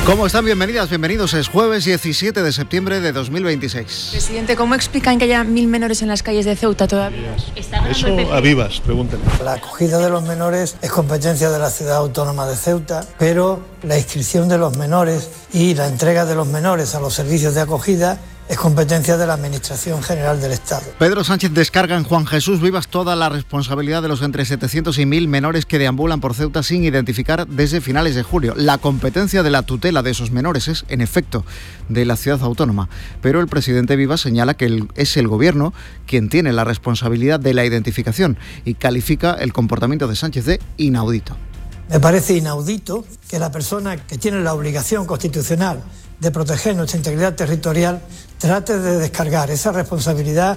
¿Cómo están? Bienvenidas, bienvenidos. Es jueves 17 de septiembre de 2026. Presidente, ¿cómo explican que haya 1000 menores en las calles de Ceuta todavía? Eso a vivas, pregúntenle. La acogida de los menores es competencia de la Ciudad Autónoma de Ceuta, pero la inscripción de los menores y la entrega de los menores a los servicios de acogida es competencia de la Administración General del Estado. Pedro Sánchez descarga en Juan Jesús Vivas toda la responsabilidad de los entre 700 y 1000 menores que deambulan por Ceuta sin identificar desde finales de julio. La competencia de la tutela de esos menores es, en efecto, de la Ciudad Autónoma. Pero el presidente Vivas señala que es el Gobierno quien tiene la responsabilidad de la identificación y califica el comportamiento de Sánchez de inaudito. Me parece inaudito que la persona que tiene la obligación constitucional de proteger nuestra integridad territorial trate de descargar esa responsabilidad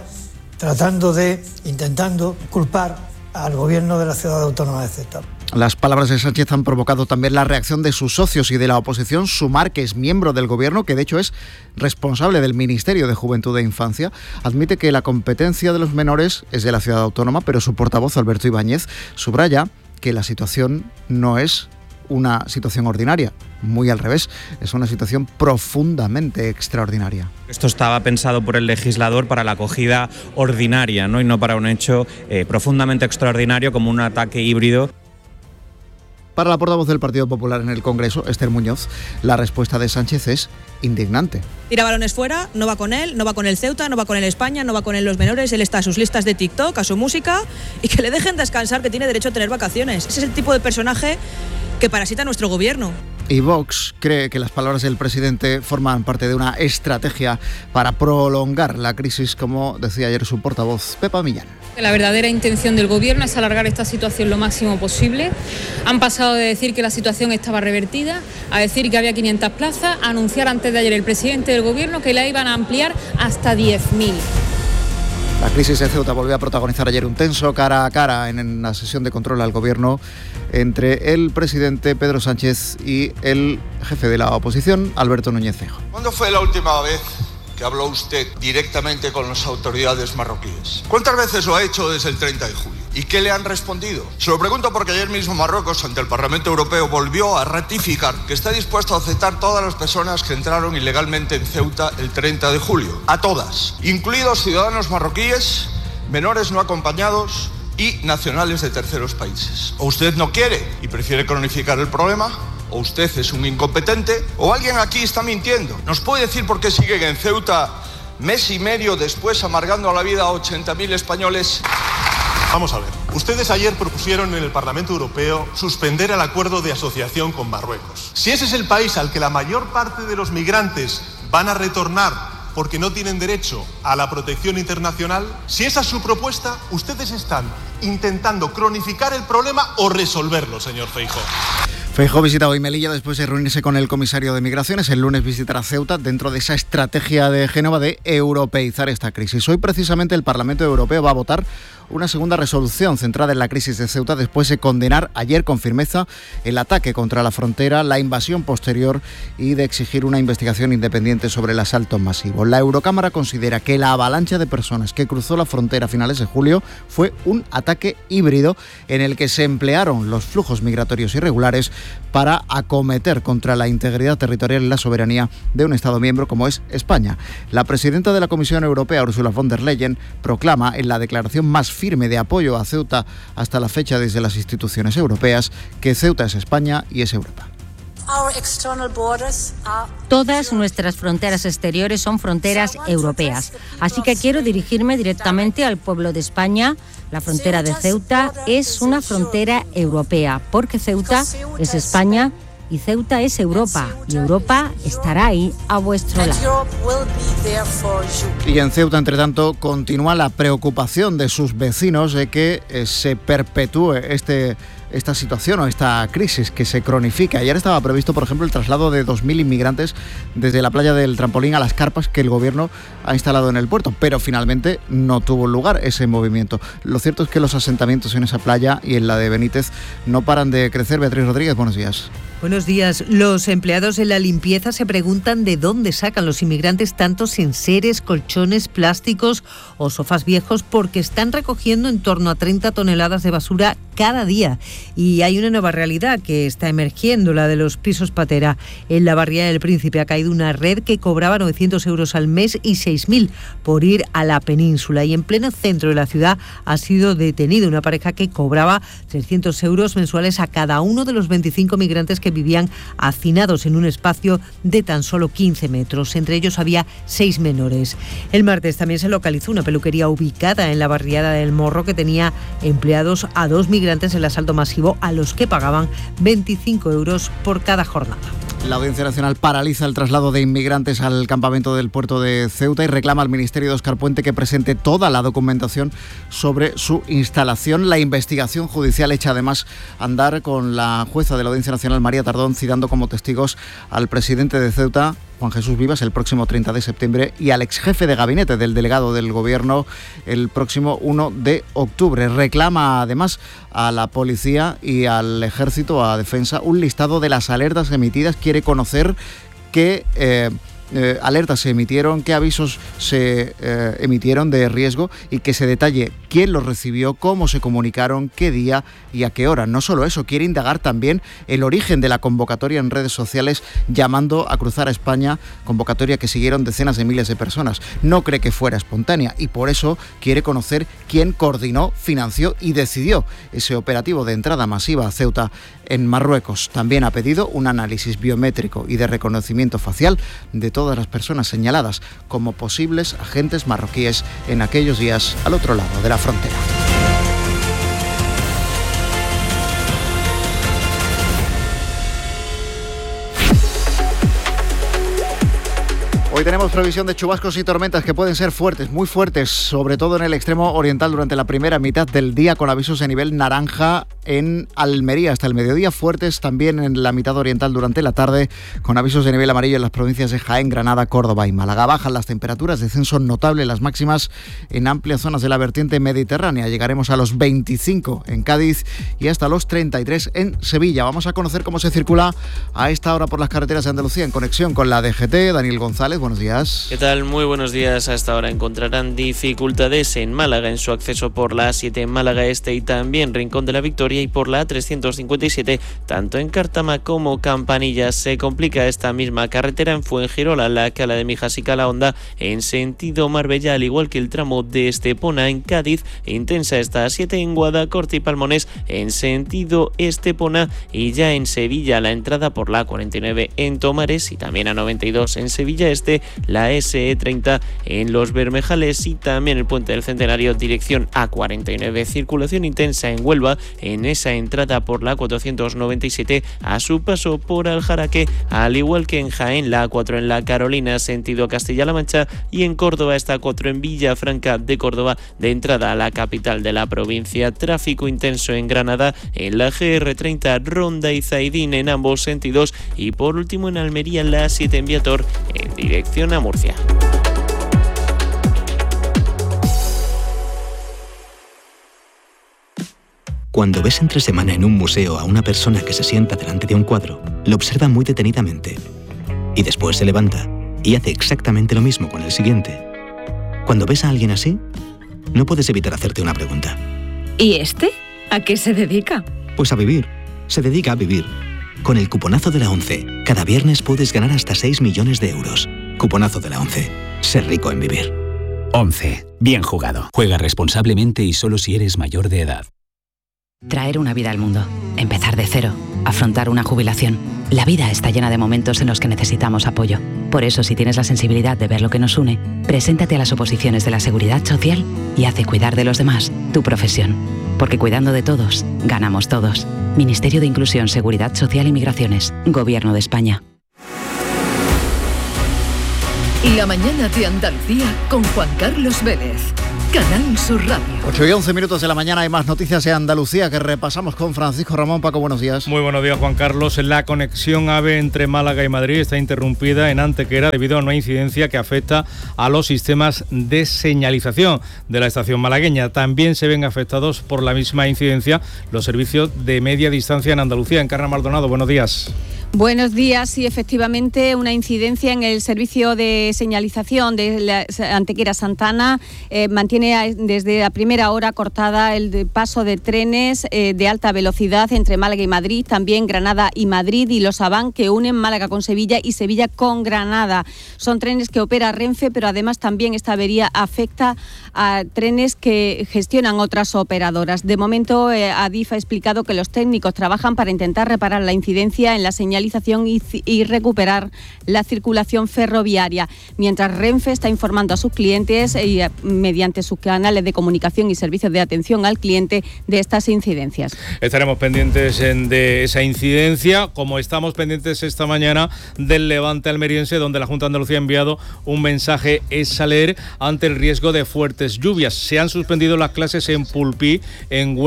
intentando culpar al Gobierno de la Ciudad Autónoma de Ceuta. Las palabras de Sánchez han provocado también la reacción de sus socios y de la oposición. Sumar, que es miembro del Gobierno, que de hecho es responsable del Ministerio de Juventud e Infancia, admite que la competencia de los menores es de la Ciudad Autónoma, pero su portavoz, Alberto Ibáñez, subraya que la situación no es una situación ordinaria, muy al revés, es una situación profundamente extraordinaria. Esto estaba pensado por el legislador para la acogida ordinaria, ¿no? Y no para un hecho profundamente extraordinario como un ataque híbrido. Para la portavoz del Partido Popular en el Congreso, Esther Muñoz, la respuesta de Sánchez es indignante. Tira balones fuera, no va con él, no va con el Ceuta, no va con el España, no va con él los menores, él está a sus listas de TikTok, a su música, y que le dejen descansar, que tiene derecho a tener vacaciones. Ese es el tipo de personaje que parasita nuestro gobierno. Y Vox cree que las palabras del presidente forman parte de una estrategia para prolongar la crisis, como decía ayer su portavoz, Pepa Millán. La verdadera intención del gobierno es alargar esta situación lo máximo posible. Han pasado de decir que la situación estaba revertida a decir que había 500 plazas, a anunciar antes de ayer el presidente del gobierno que la iban a ampliar hasta 10.000. La crisis de Ceuta volvió a protagonizar ayer un tenso cara a cara en la sesión de control al gobierno entre el presidente Pedro Sánchez y el jefe de la oposición, Alberto Núñez Feijóo. ¿Cuándo fue la última vez que habló usted directamente con las autoridades marroquíes? ¿Cuántas veces lo ha hecho desde el 30 de julio? ¿Y qué le han respondido? Se lo pregunto porque ayer mismo Marruecos, ante el Parlamento Europeo, volvió a ratificar que está dispuesto a aceptar todas las personas que entraron ilegalmente en Ceuta el 30 de julio. A todas, incluidos ciudadanos marroquíes, menores no acompañados y nacionales de terceros países. ¿O usted no quiere y prefiere cronificar el problema? ¿O usted es un incompetente? ¿O alguien aquí está mintiendo? ¿Nos puede decir por qué siguen en Ceuta mes y medio después amargando la vida a 80.000 españoles? Vamos a ver, ustedes ayer propusieron en el Parlamento Europeo suspender el acuerdo de asociación con Marruecos. Si ese es el país al que la mayor parte de los migrantes van a retornar porque no tienen derecho a la protección internacional, si esa es su propuesta, ustedes están intentando cronificar el problema o resolverlo, señor Feijóo. Feijóo visita hoy Melilla después de reunirse con el comisario de Migraciones. El lunes visitará Ceuta dentro de esa estrategia de Génova de europeizar esta crisis. Hoy precisamente el Parlamento Europeo va a votar una segunda resolución centrada en la crisis de Ceuta después de condenar ayer con firmeza el ataque contra la frontera, la invasión posterior y de exigir una investigación independiente sobre el asalto masivo. La Eurocámara considera que la avalancha de personas que cruzó la frontera a finales de julio fue un ataque híbrido en el que se emplearon los flujos migratorios irregulares para acometer contra la integridad territorial y la soberanía de un Estado miembro como es España. La presidenta de la Comisión Europea, Ursula von der Leyen, proclama en la declaración más firme de apoyo a Ceuta hasta la fecha desde las instituciones europeas que Ceuta es España y es Europa. Todas nuestras fronteras exteriores son fronteras europeas, así que quiero dirigirme directamente al pueblo de España. La frontera de Ceuta es una frontera europea, porque Ceuta es España y Ceuta es Europa, y Europa estará ahí a vuestro lado. Y en Ceuta, entre tanto, continúa la preocupación de sus vecinos de que se perpetúe esta situación o esta crisis que se cronifica. Ayer estaba previsto, por ejemplo, el traslado de 2.000 inmigrantes desde la playa del Trampolín a las carpas que el gobierno ha instalado en el puerto, pero finalmente no tuvo lugar ese movimiento. Lo cierto es que los asentamientos en esa playa y en la de Benítez no paran de crecer. Beatriz Rodríguez, buenos días. Buenos días. Los empleados de la limpieza se preguntan de dónde sacan los inmigrantes tantos enseres, colchones, plásticos o sofás viejos, porque están recogiendo en torno a 30 toneladas de basura cada día. Y hay una nueva realidad que está emergiendo, la de los pisos patera. En la barriada del Príncipe ha caído una red que cobraba 900 euros al mes y 6.000 por ir a la península. Y en pleno centro de la ciudad ha sido detenida una pareja que cobraba 300 euros mensuales a cada uno de los 25 migrantes que vivían hacinados en un espacio de tan solo 15 metros. Entre ellos había 6 menores. El martes también se localizó una peluquería ubicada en la barriada del Morro que tenía empleados a 2 migrantes en el asalto masivo, a los que pagaban 25 euros por cada jornada. La Audiencia Nacional paraliza el traslado de inmigrantes al campamento del puerto de Ceuta y reclama al Ministerio de Óscar Puente que presente toda la documentación sobre su instalación. La investigación judicial echa además a andar con la jueza de la Audiencia Nacional, María Tardón, citando como testigos al presidente de Ceuta, Juan Jesús Vivas, el próximo 30 de septiembre y al exjefe de gabinete del delegado del Gobierno el próximo 1 de octubre. Reclama además a la policía y al ejército, a defensa, un listado de las alertas emitidas. Quiere conocer qué alertas se emitieron, qué avisos se emitieron de riesgo y que se detalle quién los recibió, cómo se comunicaron, qué día y a qué hora. No solo eso, quiere indagar también el origen de la convocatoria en redes sociales llamando a cruzar a España, convocatoria que siguieron decenas de miles de personas. No cree que fuera espontánea y por eso quiere conocer quién coordinó, financió y decidió ese operativo de entrada masiva a Ceuta en Marruecos. También ha pedido un análisis biométrico y de reconocimiento facial de todas las personas señaladas como posibles agentes marroquíes en aquellos días al otro lado de la frontera. Hoy tenemos previsión de chubascos y tormentas que pueden ser fuertes, muy fuertes, sobre todo en el extremo oriental durante la primera mitad del día, con avisos de nivel naranja en Almería hasta el mediodía, fuertes también en la mitad oriental durante la tarde, con avisos de nivel amarillo en las provincias de Jaén, Granada, Córdoba y Málaga. Bajan las temperaturas, descenso notable las máximas en amplias zonas de la vertiente mediterránea. Llegaremos a los 25 en Cádiz y hasta los 33 en Sevilla. Vamos a conocer cómo se circula a esta hora por las carreteras de Andalucía en conexión con la DGT. Daniel González, buenos días. ¿Qué tal? Muy buenos días. A esta hora encontrarán dificultades en Málaga en su acceso por la A7 en Málaga Este y también Rincón de la Victoria, y por la A357 tanto en Cártama como Campanillas. Se complica esta misma carretera en Fuengirola, la Cala de Mijas y Calahonda en sentido Marbella, al igual que el tramo de Estepona en Cádiz. Intensa esta A7 en Guadacorte y Palmonés en sentido Estepona, y ya en Sevilla la entrada por la A49 en Tomares y también A92 en Sevilla Este, la SE30 en Los Bermejales y también el Puente del Centenario dirección A49. Circulación intensa en Huelva en esa entrada por la A497 a su paso por Aljaraque, al igual que en Jaén la A4 en la Carolina sentido Castilla-La Mancha, y en Córdoba esta A4 en Villafranca de Córdoba de entrada a la capital de la provincia. Tráfico intenso en Granada en la GR30 Ronda y Zaidín en ambos sentidos, y por último en Almería la A7 en Viator en dirección a Murcia. Cuando ves entre semana en un museo a una persona que se sienta delante de un cuadro, lo observa muy detenidamente y después se levanta y hace exactamente lo mismo con el siguiente. Cuando ves a alguien así, no puedes evitar hacerte una pregunta. ¿Y este? ¿A qué se dedica? Pues a vivir. Se dedica a vivir. Con el cuponazo de la ONCE, cada viernes puedes ganar hasta 6 millones de euros. Cuponazo de la ONCE. Ser rico en vivir. ONCE. Bien jugado. Juega responsablemente y solo si eres mayor de edad. Traer una vida al mundo, empezar de cero, afrontar una jubilación. La vida está llena de momentos en los que necesitamos apoyo. Por eso, si tienes la sensibilidad de ver lo que nos une, preséntate a las oposiciones de la Seguridad Social y haz de cuidar de los demás tu profesión. Porque cuidando de todos, ganamos todos. Ministerio de Inclusión, Seguridad Social y Migraciones. Gobierno de España. La mañana de Andalucía con Juan Carlos Vélez. Canal Sur Radio. 8:11 de la mañana, hay más noticias de Andalucía que repasamos con Francisco Ramón. Paco, buenos días. Muy buenos días, Juan Carlos. La conexión AVE entre Málaga y Madrid está interrumpida en Antequera debido a una incidencia que afecta a los sistemas de señalización de la estación malagueña. También se ven afectados por la misma incidencia los servicios de media distancia en Andalucía. Encarna Maldonado, buenos días. Buenos días. Sí, efectivamente, una incidencia en el servicio de señalización de la Antequera Santana mantiene desde la primera hora cortada el paso de trenes de alta velocidad entre Málaga y Madrid, también Granada y Madrid, y los Avant, que unen Málaga con Sevilla y Sevilla con Granada. Son trenes que opera Renfe, pero además también esta avería afecta a trenes que gestionan otras operadoras. De momento, Adif ha explicado que los técnicos trabajan para intentar reparar la incidencia en la señalización y recuperar la circulación ferroviaria, mientras Renfe está informando a sus clientes mediante sus canales de comunicación y servicios de atención al cliente de estas incidencias. Estaremos pendientes de esa incidencia, como estamos pendientes esta mañana del levante almeriense, donde la Junta de Andalucía ha enviado un mensaje leer ante el riesgo de fuertes lluvias. Se han suspendido las clases en Pulpí, en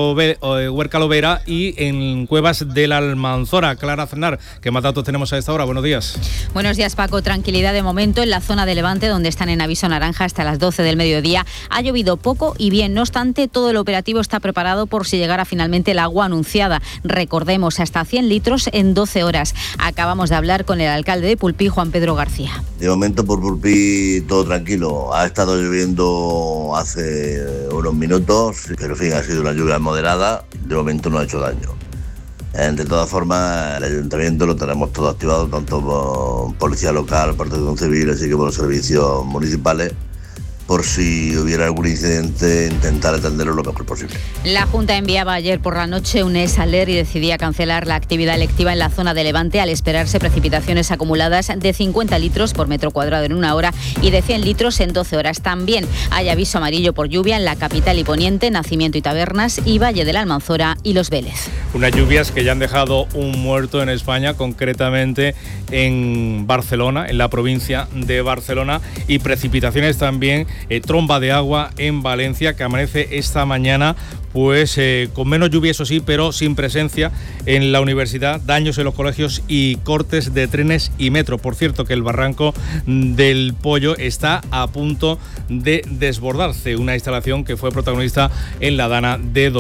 Huercalovera y en Cuevas de la Almanzora. Clara Aznar, ¿qué más datos tenemos a esta hora? Buenos días. Buenos días, Paco. Tranquilidad de momento en la zona de Levante, donde están en aviso naranja hasta las 12 del mediodía. Ha llovido poco y bien. No obstante, todo el operativo está preparado por si llegara finalmente el agua anunciada. Recordemos, hasta 100 litros en 12 horas. Acabamos de hablar con el alcalde de Pulpí, Juan Pedro García. De momento por Pulpí todo tranquilo. Ha estado lloviendo hace unos minutos, pero en fin, ha sido una lluvia moderada. De momento no ha hecho daño. De todas formas, el ayuntamiento lo tenemos todo activado, tanto por policía local, protección civil, así que por los servicios municipales, por si hubiera algún incidente, intentar atenderlo lo mejor posible. La Junta enviaba ayer por la noche un alert y decidía cancelar la actividad electiva en la zona de Levante al esperarse precipitaciones acumuladas de 50 litros por metro cuadrado en una hora y de 100 litros en 12 horas. También hay aviso amarillo por lluvia en la capital y poniente, Nacimiento y Tabernas y Valle de la Almanzora y Los Vélez. Unas lluvias que ya han dejado un muerto en España, concretamente en Barcelona, en la provincia de Barcelona, y precipitaciones también, tromba de agua en Valencia, que amanece esta mañana pues con menos lluvia, eso sí, pero sin presencia en la universidad, daños en los colegios y cortes de trenes y metro. Por cierto, que el barranco del Pollo está a punto de desbordarse, una instalación que fue protagonista en la Dana de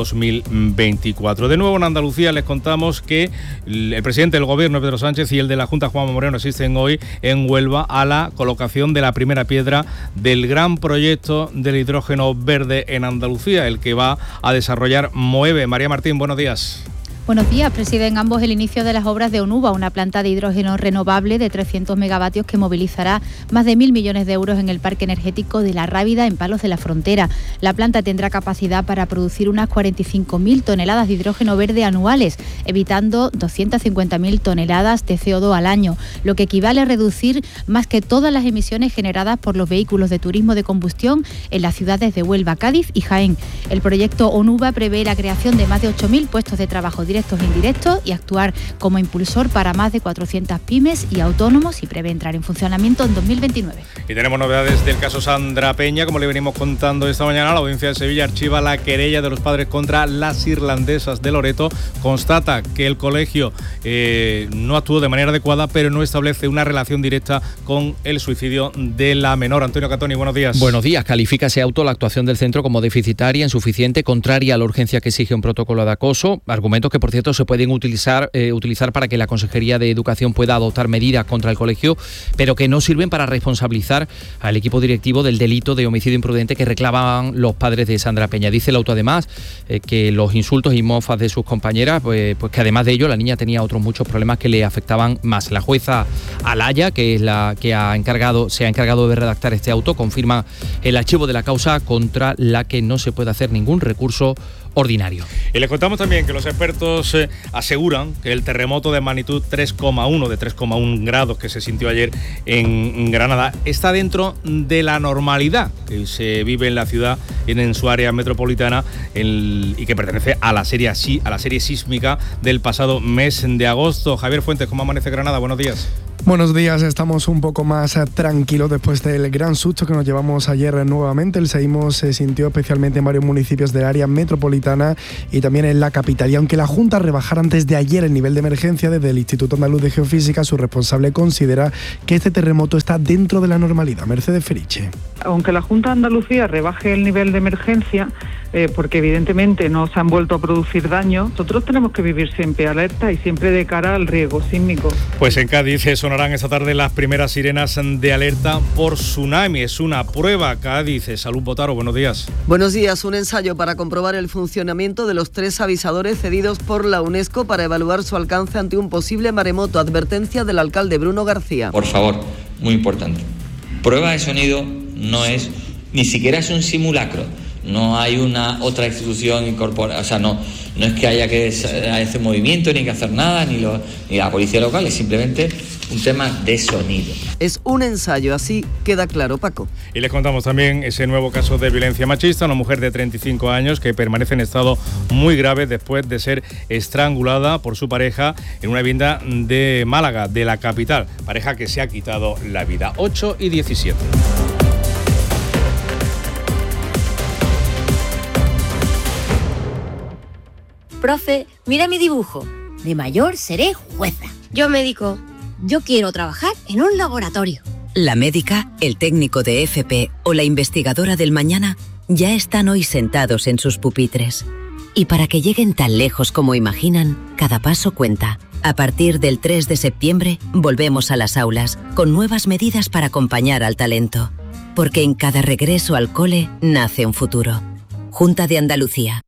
2024. De nuevo en Andalucía les contamos que el presidente del Gobierno, Pedro Sánchez, y el de la Junta, Juanma Moreno, asisten hoy en Huelva a la colocación de la primera piedra del gran proyecto del hidrógeno verde en Andalucía, el que va a desarrollar Moeve. María Martín, buenos días. Buenos días. Presiden ambos el inicio de las obras de Onuba, una planta de hidrógeno renovable de 300 megavatios que movilizará más de 1.000 millones de euros en el parque energético de La Rábida, en Palos de la Frontera. La planta tendrá capacidad para producir unas 45.000 toneladas de hidrógeno verde anuales, evitando 250.000 toneladas de CO2 al año, lo que equivale a reducir más que todas las emisiones generadas por los vehículos de turismo de combustión en las ciudades de Huelva, Cádiz y Jaén. El proyecto Onuba prevé la creación de más de 8.000 puestos de trabajo directos e indirectos y actuar como impulsor para más de 400 pymes y autónomos, y prevé entrar en funcionamiento en 2029. Y tenemos novedades del caso Sandra Peña. Como le venimos contando esta mañana, la Audiencia de Sevilla archiva la querella de los padres contra las irlandesas de Loreto. Constata que el colegio no actuó de manera adecuada, pero no establece una relación directa con el suicidio de la menor. Antonio Catoni, buenos días. Buenos días. Califica ese auto la actuación del centro como deficitaria, insuficiente, contraria a la urgencia que exige un protocolo de acoso. Argumentos que, por cierto, se pueden utilizar para que la Consejería de Educación pueda adoptar medidas contra el colegio, pero que no sirven para responsabilizar al equipo directivo del delito de homicidio imprudente que reclamaban los padres de Sandra Peña. Dice el auto además que los insultos y mofas de sus compañeras, pues que además de ello la niña tenía otros muchos problemas que le afectaban más. La jueza Alaya, que es la que se ha encargado de redactar este auto, confirma el archivo de la causa contra la que no se puede hacer ningún recurso ordinario. Y les contamos también que los expertos aseguran que el terremoto de magnitud 3,1 grados que se sintió ayer en Granada está dentro de la normalidad que se vive en la ciudad y en su área metropolitana y que pertenece a la serie sísmica del pasado mes de agosto. Javier Fuentes, ¿cómo amanece Granada? Buenos días. Buenos días, estamos un poco más tranquilos después del gran susto que nos llevamos ayer nuevamente. El seísmo se sintió especialmente en varios municipios del área metropolitana y también en la capital. Y aunque la Junta rebajara antes de ayer el nivel de emergencia, desde el Instituto Andaluz de Geofísica, su responsable considera que este terremoto está dentro de la normalidad. Mercedes Feriche. Aunque la Junta de Andalucía rebaje el nivel de emergencia, porque evidentemente no se han vuelto a producir daños, nosotros tenemos que vivir siempre alerta y siempre de cara al riesgo sísmico. Pues en Cádiz sonarán esta tarde las primeras sirenas de alerta por tsunami. Es una prueba. Cádiz, Salud Botaro, buenos días. Buenos días. Un ensayo para comprobar el funcionamiento de los 3 avisadores cedidos por la UNESCO para evaluar su alcance ante un posible maremoto. Advertencia del alcalde Bruno García. Por favor, muy importante. Prueba de sonido no es, ni siquiera es un simulacro. No hay una otra institución incorporada, o sea, no es que haya que hacer movimiento, ni que hacer nada, ni la policía local, es simplemente un tema de sonido. Es un ensayo, así queda claro, Paco. Y les contamos también ese nuevo caso de violencia machista, una mujer de 35 años que permanece en estado muy grave después de ser estrangulada por su pareja en una vivienda de Málaga, de la capital, pareja que se ha quitado la vida. 8:17. Profe, mira mi dibujo. De mayor seré jueza. Yo médico. Yo quiero trabajar en un laboratorio. La médica, el técnico de FP o la investigadora del mañana ya están hoy sentados en sus pupitres. Y para que lleguen tan lejos como imaginan, cada paso cuenta. A partir del 3 de septiembre, volvemos a las aulas, con nuevas medidas para acompañar al talento. Porque en cada regreso al cole nace un futuro. Junta de Andalucía.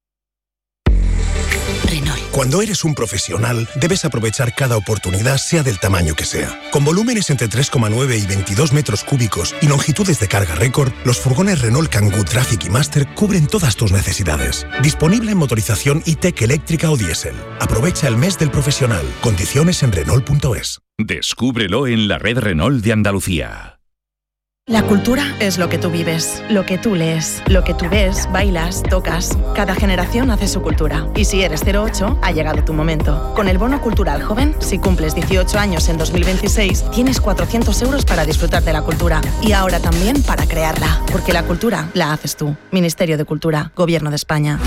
Cuando eres un profesional, debes aprovechar cada oportunidad, sea del tamaño que sea. Con volúmenes entre 3,9 y 22 metros cúbicos y longitudes de carga récord, los furgones Renault Kangoo Traffic y Master cubren todas tus necesidades. Disponible en motorización e-Tech eléctrica o diésel. Aprovecha el mes del profesional. Condiciones en Renault.es. Descúbrelo en la red Renault de Andalucía. La cultura es lo que tú vives, lo que tú lees, lo que tú ves, bailas, tocas. Cada generación hace su cultura. Y si eres 08, ha llegado tu momento. Con el Bono Cultural Joven, si cumples 18 años en 2026, tienes 400 euros para disfrutar de la cultura. Y ahora también para crearla. Porque la cultura la haces tú. Ministerio de Cultura, Gobierno de España.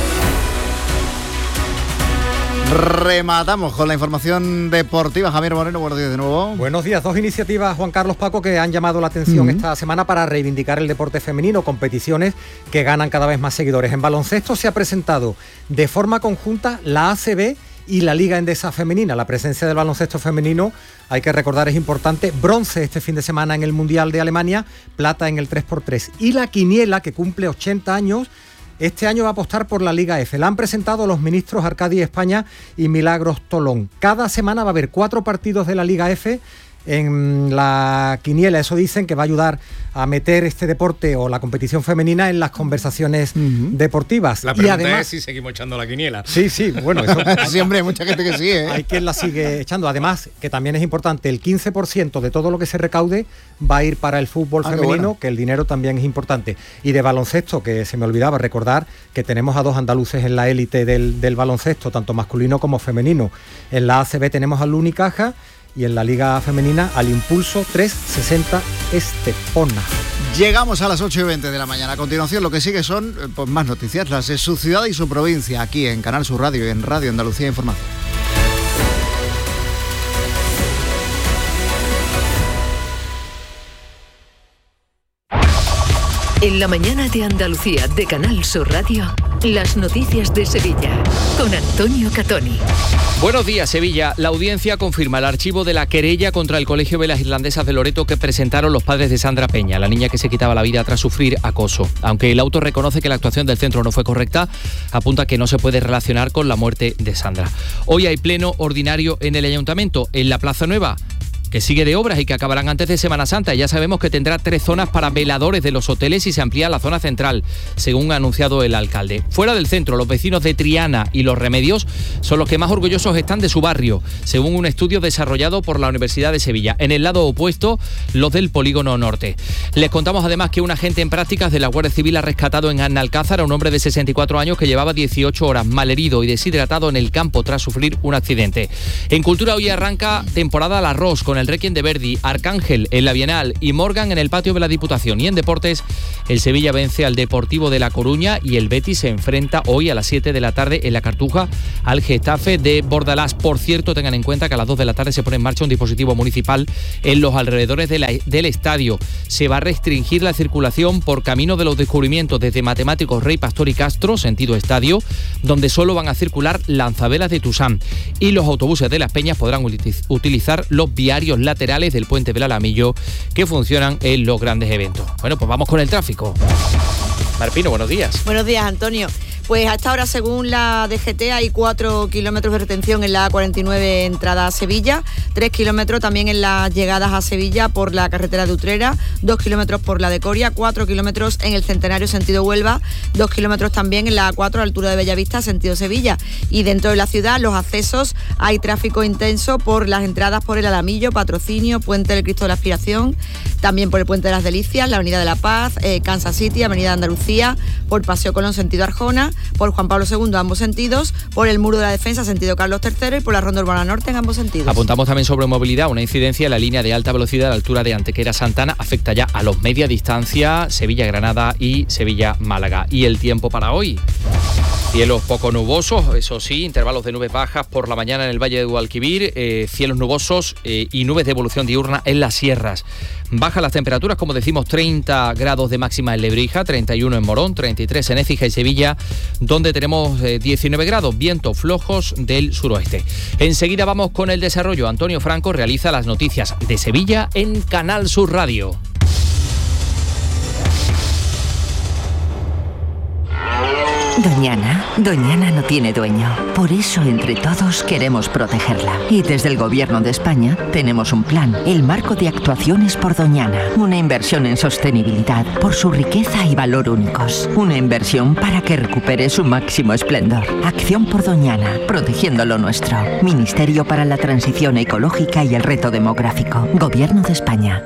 Rematamos con la información deportiva. Javier Moreno, buenos días de nuevo. Buenos días. 2 iniciativas, Juan Carlos, Paco, que han llamado la atención esta semana para reivindicar el deporte femenino, competiciones que ganan cada vez más seguidores. En baloncesto se ha presentado de forma conjunta la ACB y la Liga Endesa Femenina. La presencia del baloncesto femenino, hay que recordar, es importante. Bronce este fin de semana en el Mundial de Alemania, plata en el 3x3. Y la quiniela, que cumple 80 años, este año va a apostar por la Liga F. La han presentado los ministros Arcadi España y Milagros Tolón. Cada semana va a haber 4 partidos de la Liga F en la quiniela. Eso dicen que va a ayudar a meter este deporte o la competición femenina en las conversaciones deportivas. La pregunta y además, es si seguimos echando la quiniela. Sí, bueno, eso sí, hombre, hay mucha gente que sí, ¿eh? Hay quien la sigue echando. Además, que también es importante, el 15% de todo lo que se recaude va a ir para el fútbol femenino, bueno, que el dinero también es importante. Y de baloncesto, que se me olvidaba recordar que tenemos a 2 andaluces en la élite del baloncesto, tanto masculino como femenino. En la ACB tenemos al Unicaja y en la Liga Femenina al Impulso 360 Estepona. Llegamos a las 8:20 de la mañana. A continuación lo que sigue son pues, más noticias, las de su ciudad y su provincia, aquí en Canal Sur Radio y en Radio Andalucía Información. En la mañana de Andalucía de Canal Sur Radio, las noticias de Sevilla, con Antonio Catoni. Buenos días, Sevilla. La audiencia confirma el archivo de la querella contra el Colegio de las Irlandesas de Loreto que presentaron los padres de Sandra Peña, la niña que se quitaba la vida tras sufrir acoso. Aunque el auto reconoce que la actuación del centro no fue correcta, apunta que no se puede relacionar con la muerte de Sandra. Hoy hay pleno ordinario en el Ayuntamiento, en la Plaza Nueva, que sigue de obras y que acabarán antes de Semana Santa. Ya sabemos que tendrá 3 zonas para veladores de los hoteles y se amplía la zona central, según ha anunciado el alcalde. Fuera del centro, los vecinos de Triana y Los Remedios son los que más orgullosos están de su barrio, según un estudio desarrollado por la Universidad de Sevilla. En el lado opuesto, los del Polígono Norte. Les contamos además que un agente en prácticas de la Guardia Civil ha rescatado en Analcázar a un hombre de 64 años que llevaba 18 horas malherido y deshidratado en el campo tras sufrir un accidente. En Cultura hoy arranca temporada al arroz con el el Requiem de Verdi, Arcángel en la Bienal y Morgan en el patio de la Diputación. Y en deportes, el Sevilla vence al Deportivo de La Coruña y el Betis se enfrenta hoy a las 7 de la tarde en la Cartuja al Getafe de Bordalás. Por cierto, tengan en cuenta que a las 2 de la tarde se pone en marcha un dispositivo municipal en los alrededores del estadio. Se va a restringir la circulación por Camino de los Descubrimientos desde Matemáticos Rey Pastor y Castro, sentido estadio, donde solo van a circular lanzaderas de Tusam. Y los autobuses de Las Peñas podrán utilizar los viarios laterales del puente del Alamillo que funcionan en los grandes eventos. Bueno, pues vamos con el tráfico. Marpino, buenos días. Buenos días, Antonio. Pues hasta ahora, según la DGT, hay 4 kilómetros de retención en la A49 entrada a Sevilla, 3 kilómetros también en las llegadas a Sevilla por la carretera de Utrera, 2 kilómetros por la de Coria, 4 kilómetros en el Centenario sentido Huelva, 2 kilómetros también en la A4 a la altura de Bellavista sentido Sevilla. Y dentro de la ciudad, los accesos, hay tráfico intenso por las entradas por el Alamillo, Patrocinio, Puente del Cristo de la Aspiración, también por el Puente de las Delicias, la Avenida de la Paz, Kansas City, Avenida de Andalucía, por Paseo Colón sentido Arjona, por Juan Pablo II ambos sentidos, por el Muro de la Defensa sentido Carlos III y por la Ronda Urbana Norte en ambos sentidos. Apuntamos también sobre movilidad, una incidencia en la línea de alta velocidad a la altura de Antequera-Santana afecta ya a los media distancia Sevilla-Granada y Sevilla-Málaga. Y el tiempo para hoy. Cielos poco nubosos, eso sí, intervalos de nubes bajas por la mañana en el Valle de Guadalquivir, cielos nubosos y nubes de evolución diurna en las sierras. Bajan las temperaturas, como decimos, 30 grados de máxima en Lebrija, 31 en Morón, 33 en Écija y Sevilla, donde tenemos 19 grados, vientos flojos del suroeste. Enseguida vamos con el desarrollo. Antonio Franco realiza las noticias de Sevilla en Canal Sur Radio. Doñana no tiene dueño. Por eso, entre todos, queremos protegerla. Y desde el Gobierno de España tenemos un plan, el Marco de Actuaciones por Doñana. Una inversión en sostenibilidad por su riqueza y valor únicos. Una inversión para que recupere su máximo esplendor. Acción por Doñana, protegiendo lo nuestro. Ministerio para la Transición Ecológica y el Reto Demográfico. Gobierno de España.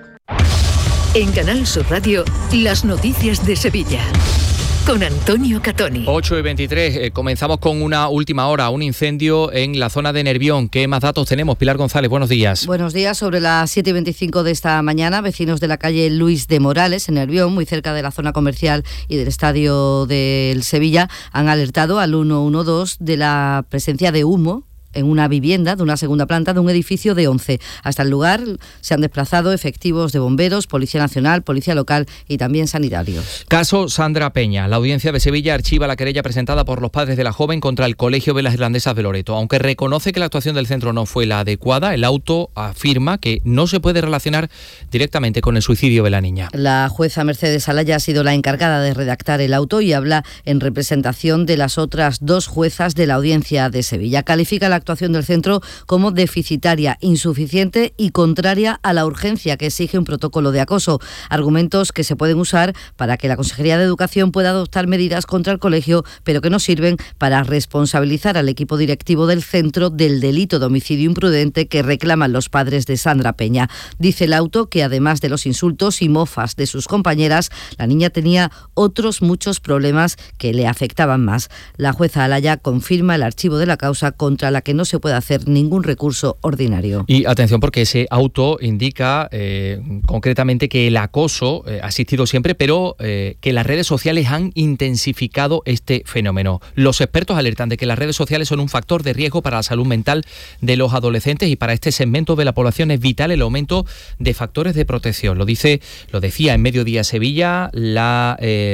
En Canal Sur Radio, las noticias de Sevilla. Con Antonio Catoni. 8:23, comenzamos con una última hora, un incendio en la zona de Nervión. ¿Qué más datos tenemos? Pilar González, buenos días. Buenos días, sobre las 7:25 de esta mañana, vecinos de la calle Luis de Morales, en Nervión, muy cerca de la zona comercial y del estadio del Sevilla, han alertado al 112 de la presencia de humo en una vivienda de una segunda planta de un edificio de 11. Hasta el lugar se han desplazado efectivos de bomberos, Policía Nacional, Policía Local y también sanitarios. Caso Sandra Peña. La Audiencia de Sevilla archiva la querella presentada por los padres de la joven contra el Colegio de las Irlandesas de Loreto. Aunque reconoce que la actuación del centro no fue la adecuada, el auto afirma que no se puede relacionar directamente con el suicidio de la niña. La jueza Mercedes Alaya ha sido la encargada de redactar el auto y habla en representación de las otras 2 juezas de la Audiencia de Sevilla. Califica la actuación del centro como deficitaria, insuficiente y contraria a la urgencia que exige un protocolo de acoso. Argumentos que se pueden usar para que la Consejería de Educación pueda adoptar medidas contra el colegio, pero que no sirven para responsabilizar al equipo directivo del centro del delito de homicidio imprudente que reclaman los padres de Sandra Peña. Dice el auto que además de los insultos y mofas de sus compañeras, la niña tenía otros muchos problemas que le afectaban más. La jueza Alaya confirma el archivo de la causa contra la que no se puede hacer ningún recurso ordinario. Y atención, porque ese auto indica concretamente que el acoso ha existido siempre, pero que las redes sociales han intensificado este fenómeno. Los expertos alertan de que las redes sociales son un factor de riesgo para la salud mental de los adolescentes y para este segmento de la población es vital el aumento de factores de protección. Lo decía en Mediodía Sevilla la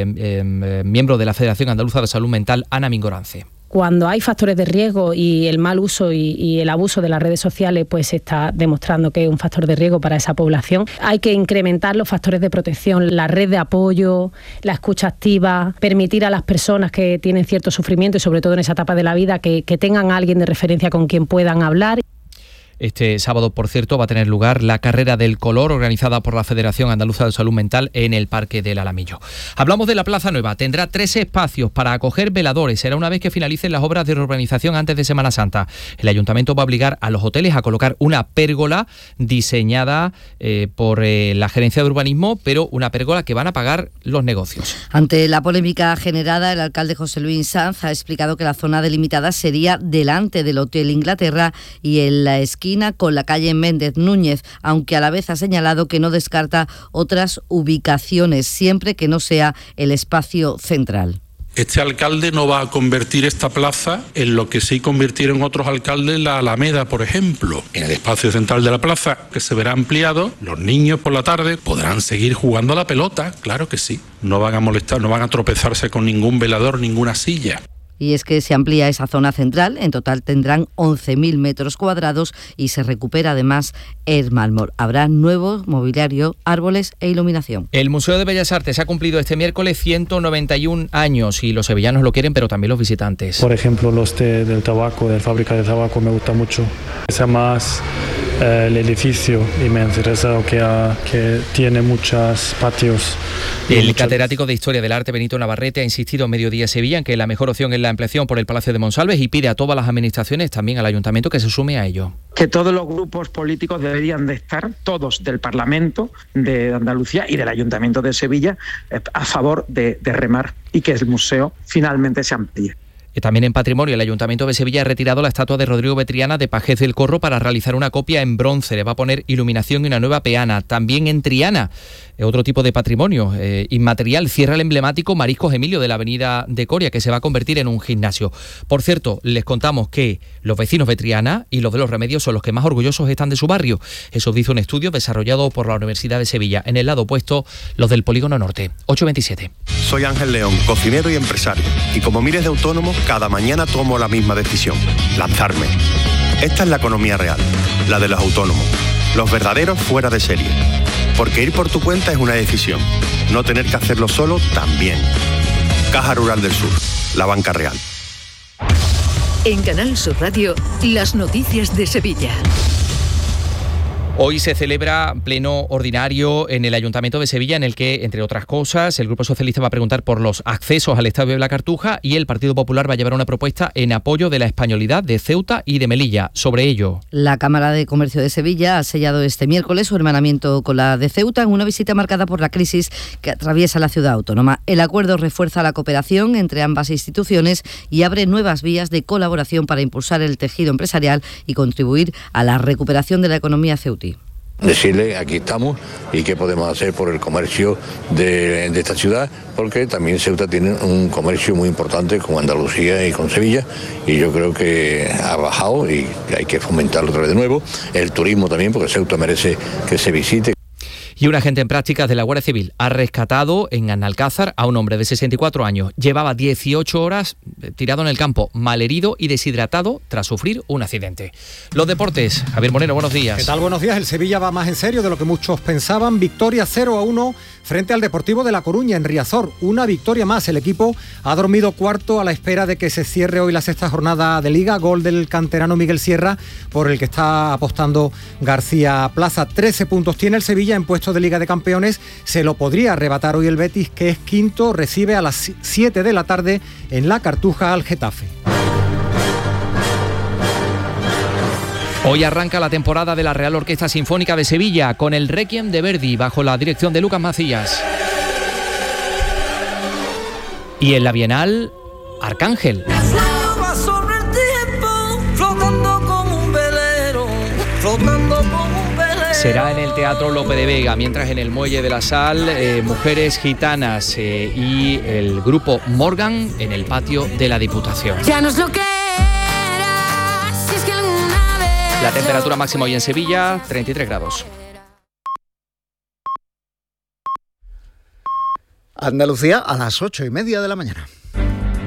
miembro de la Federación Andaluza de Salud Mental, Ana Mingorance. Cuando hay factores de riesgo y el mal uso y el abuso de las redes sociales, pues se está demostrando que es un factor de riesgo para esa población. Hay que incrementar los factores de protección, la red de apoyo, la escucha activa, permitir a las personas que tienen cierto sufrimiento y sobre todo en esa etapa de la vida que tengan a alguien de referencia con quien puedan hablar. Este sábado, por cierto, va a tener lugar la Carrera del Color organizada por la Federación Andaluza de Salud Mental en el Parque del Alamillo. Hablamos de la Plaza Nueva. Tendrá 13 espacios para acoger veladores. Será una vez que finalicen las obras de reurbanización antes de Semana Santa. El Ayuntamiento va a obligar a los hoteles a colocar una pérgola diseñada por la Gerencia de Urbanismo, pero una pérgola que van a pagar los negocios. Ante la polémica generada, el alcalde José Luis Sanz ha explicado que la zona delimitada sería delante del Hotel Inglaterra y el esquí esquina con la calle Méndez Núñez, aunque a la vez ha señalado que no descarta otras ubicaciones, siempre que no sea el espacio central. Este alcalde no va a convertir esta plaza en lo que sí convirtieron otros alcaldes la Alameda, por ejemplo. En el espacio central de la plaza, que se verá ampliado, los niños por la tarde podrán seguir jugando a la pelota, claro que sí. No van a molestar, no van a tropezarse con ningún velador, ninguna silla. Y es que se amplía esa zona central, en total tendrán 11.000 metros cuadrados y se recupera además el mármol. Habrá nuevo mobiliario, árboles e iluminación. El Museo de Bellas Artes ha cumplido este miércoles 191 años y los sevillanos lo quieren, pero también los visitantes. Por ejemplo, los del tabaco, de fábrica de tabaco, me gusta mucho. Es más el edificio y me interesa que tiene muchos patios. El catedrático de Historia del Arte, Benito Navarrete, ha insistido en Mediodía Sevilla en que la mejor opción es la ampliación por el Palacio de Monsalves y pide a todas las administraciones, también al Ayuntamiento, que se sume a ello. Que todos los grupos políticos deberían de estar, todos del Parlamento de Andalucía y del Ayuntamiento de Sevilla, a favor de remar y que el museo finalmente se amplíe. También en Patrimonio, el Ayuntamiento de Sevilla ha retirado la estatua de Rodrigo Betriana de Pajés del Corro para realizar una copia en bronce. Le va a poner iluminación y una nueva peana. También en Triana, otro tipo de patrimonio inmaterial, cierra el emblemático Mariscos Emilio de la avenida de Coria, que se va a convertir en un gimnasio. Por cierto, les contamos que los vecinos de Triana y los de Los Remedios son los que más orgullosos están de su barrio. Eso dice un estudio desarrollado por la Universidad de Sevilla. En el lado opuesto, los del Polígono Norte. 8:27. Soy Ángel León, cocinero y empresario. Y como miles de autónomos, cada mañana tomo la misma decisión: lanzarme. Esta es la economía real, la de los autónomos, los verdaderos fuera de serie. Porque ir por tu cuenta es una decisión, no tener que hacerlo solo también. Caja Rural del Sur, la banca real. En Canal Sur Radio, las noticias de Sevilla. Hoy se celebra pleno ordinario en el Ayuntamiento de Sevilla, en el que, entre otras cosas, el Grupo Socialista va a preguntar por los accesos al Estadio de la Cartuja y el Partido Popular va a llevar una propuesta en apoyo de la españolidad de Ceuta y de Melilla. Sobre ello, la Cámara de Comercio de Sevilla ha sellado este miércoles su hermanamiento con la de Ceuta en una visita marcada por la crisis que atraviesa la ciudad autónoma. El acuerdo refuerza la cooperación entre ambas instituciones y abre nuevas vías de colaboración para impulsar el tejido empresarial y contribuir a la recuperación de la economía ceutí. Decirle, aquí estamos y qué podemos hacer por el comercio de esta ciudad, porque también Ceuta tiene un comercio muy importante con Andalucía y con Sevilla, y yo creo que ha bajado y hay que fomentarlo otra vez de nuevo. El turismo también, porque Ceuta merece que se visite. Y un agente en prácticas de la Guardia Civil ha rescatado en Analcázar a un hombre de 64 años. Llevaba 18 horas tirado en el campo, malherido y deshidratado tras sufrir un accidente. Los deportes. Javier Moreno, buenos días. ¿Qué tal? Buenos días. El Sevilla va más en serio de lo que muchos pensaban. Victoria 0-1 frente al Deportivo de La Coruña en Riazor. Una victoria más. El equipo ha dormido cuarto a la espera de que se cierre hoy la sexta jornada de Liga. Gol del canterano Miguel Sierra, por el que está apostando García Plaza. 13 puntos tiene el Sevilla en puesto de Liga de Campeones. Se lo podría arrebatar hoy el Betis, que es quinto. Recibe a las 7 de la tarde en la Cartuja al Getafe. Hoy arranca la temporada de la Real Orquesta Sinfónica de Sevilla con el Requiem de Verdi bajo la dirección de Lucas Macías. Y en la Bienal, Arcángel. Será en el Teatro Lope de Vega, mientras en el Muelle de la Sal, Mujeres Gitanas y el grupo Morgan en el patio de la Diputación. Ya no es lo que era, si es que alguna vez... La temperatura máxima hoy en Sevilla, 33 grados. Andalucía a las 8:30 de la mañana.